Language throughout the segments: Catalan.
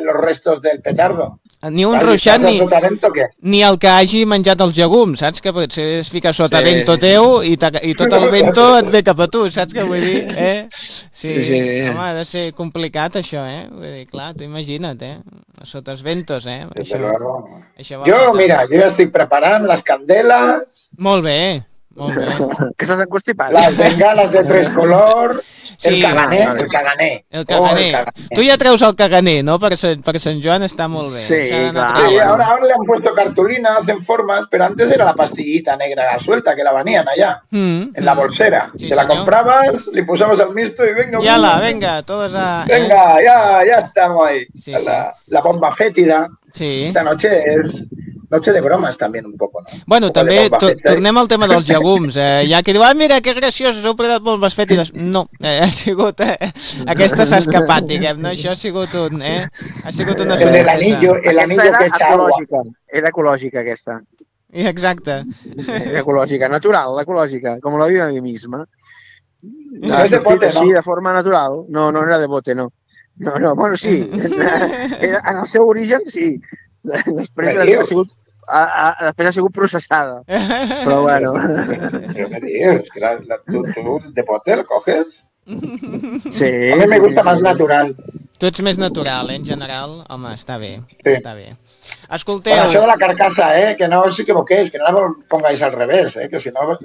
los restos del petardo. Ni un ruixat ni el que hagi menjat els llegums, saps? Que potser es fica sota vento teu i tot el vento et ve cap a tu, saps què vull dir? Sí, home, ha de ser complicat això, Vull dir, clar, tu imagina't, sota els ventos, Això mira, jo ja estic preparant les candeles. Molt bé. Que estàs encostipat. Les bengalas de 3 colors. Sí, el caganer. Tu ja treus el caganer, ¿no? Per Sant Joan està molt bé. Sí, claro. Sí, ahora le han puesto cartulina, hacen formas, pero antes era la pastillita negra suelta que la banían allá, en la bolsera. Sí, te la comprabas, le posabas al misto y venga. Venga, todos a... Venga, ya estamos ahí. Sí, la bomba fétida. Sí. Esta noche es... Noche de bromes, també, un poc, no? Bueno, també tornem al tema dels llegums. Hi ha qui diu, mira, que graciós, heu predat bombes fètides. No, ha sigut... Aquesta s'ha escapat, diguem, no? Això ha sigut una sorpresa. El anillo que echa agua. Era ecològica, aquesta. Exacte. Era ecològica, natural, ecològica, com la vida misma. No és de bote, no? Sí, de forma natural. No era de bote, no. No, bueno, sí. En el seu origen, sí. Després ha sigut processada. Però bueno. ¿Pero qué dices? ¿Tú de bote lo coges? Sí. A mí me gusta más natural. Tu ets més natural, en general. Home, està bé, està bé. Escolteu... Bueno, això de la carcassa, que no os equivoquéis, que no la pongáis al revés, que si no...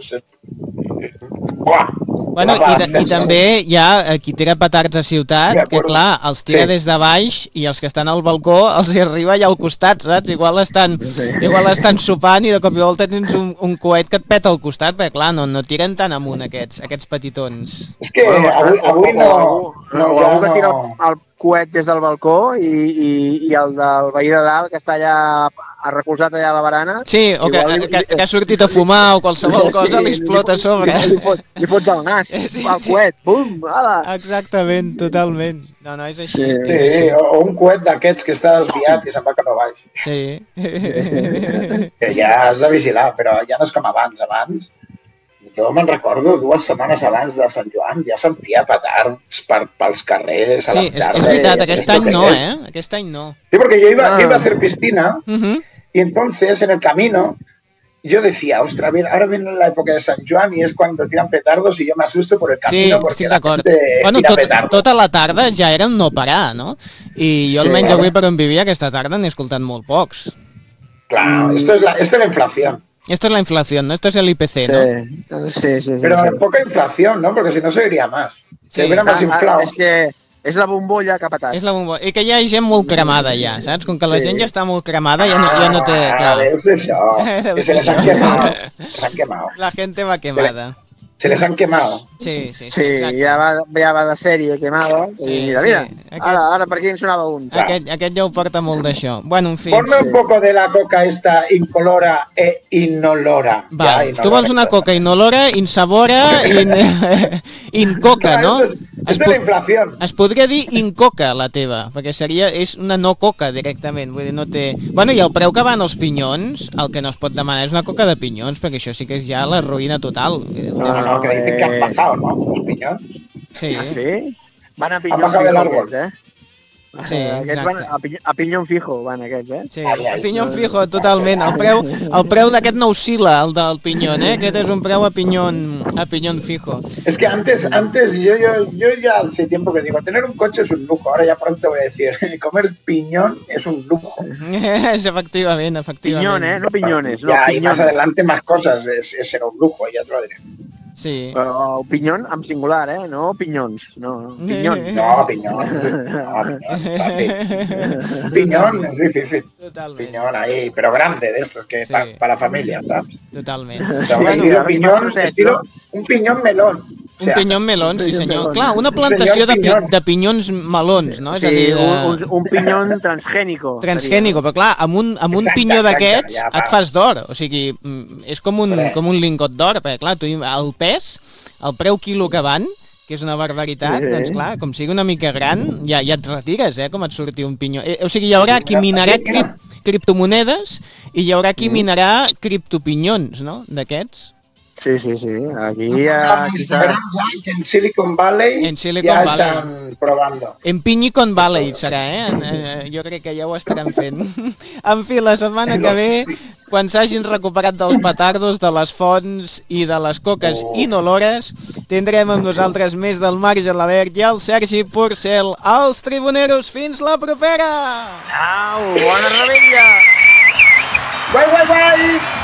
Bueno, i també hi ha qui tira petards a ciutat, que clar, els tira des de baix i els que estan al balcó els hi arriba allà al costat, saps? Igual estan sopant i de cop i volta tens un coet que et peta al costat, perquè clar, no tiren tan amunt aquests petitons. És que avui no... Algú que tira el coet des del balcó i el del veí de dalt que està allà recolzat allà a la barana. Sí, o que ha sortit a fumar o qualsevol cosa li explota a sobre. Li fots el nas, el coet, bum, ala. Exactament, totalment. No, és així. Sí, o un coet d'aquests que està desviat i se'n va cap a baix. Sí. Que ja has de vigilar, però ja no és com abans. Abans, jo me'n recordo 2 setmanes abans de Sant Joan, ja sentia petards pels carrers, a les tardes. És veritat, aquest any no, Aquest any no. Sí, porque yo iba a hacer piscina y entonces en el camino yo decía, ostras, ahora viene la época de San Juan y es cuando tiran petardos y yo me asusto por el camino porque la gente tira petardos. Tota la tarda ja era un no parar, no? I jo almenys avui per on vivia aquesta tarda n'he escoltat molt pocs. Claro, esto es la inflación. Esto es la inflación, ¿no? Esto es el IPC, ¿no? Sí. Pero poca inflación, ¿no? Porque si no se iría más. Se hubiera más inflado. És que és la bombolla que ha patat. És la bombolla. I que hi ha gent molt cremada ja, saps? Com que la gent ja està molt cremada, ja no té... Deu ser això. Que se les han quemado. La gente va quemada. Se les han quemado. Sí, ja va de sèrie quemada. I mira, ara per aquí en sonava un. Aquest ja ho porta molt d'això. Bueno, en fi. Ponme un poco de la coca esta incolora e inolora. Va, tu vols una coca inolora, insabora, incoca, no? És de la inflació. Es podria dir incoca, la teva, perquè és una no coca directament. Vull dir, no té... Bueno, i el preu que van els pinyons, el que no es pot demanar és una coca de pinyons, perquè això sí que és ja la ruïna total. No, que dicen que han bajado, ¿no? Los piñones. Sí. ¿Ah, sí? Van a piñón fijo aquests, Sí, exacte. A pinyón fijo van aquests, Sí, a pinyón fijo, totalment. El preu d'aquest no oscil·la, el del pinyón, Aquest és un preu a pinyón fijo. Es que antes yo ya hace tiempo que digo, tener un coche es un lujo. Ahora ya pronto voy a decir, comer piñón es un lujo. Efectivament. Pinyón, no piñones. Ya, y más adelante más cosas, será un lujo, ya te lo diré. Sí. Però pinyón amb singular, no pinyons. No, pinyón. No, pinyón. Pinyón es difícil. Totalment. Pinyón ahí, pero grande, de estos que para familia, ¿sabes? Totalment. Un pinyón melón. Un pinyón melón, sí senyor. Clar, una plantació de pinyons melons, no? És a dir, un pinyón transgènico. Transgènico, però clar, amb un pinyó d'aquests et fas d'or. O sigui, és com un lingot d'or, perquè clar, el pes, el preu quilo que van, que és una barbaritat, doncs clar, com sigui una mica gran, ja et retires, com et surti un pinyó. O sigui, hi haurà qui minarà criptomonedes i hi haurà qui minarà criptopinyons, no?, d'aquests. Sí. Aquí quizá... En Silicon Valley ja estan provant. En Piñicon Valley serà, jo crec que ja ho estaran fent. En fi, la setmana que ve, quan s'hagin recuperat dels petardos, de les fonts i de les coques inolores, tindrem amb nosaltres més del Marc Gelabert i el Sergi Porcel, als Tribuneros. Fins la propera! Au, bona rebella! Bye!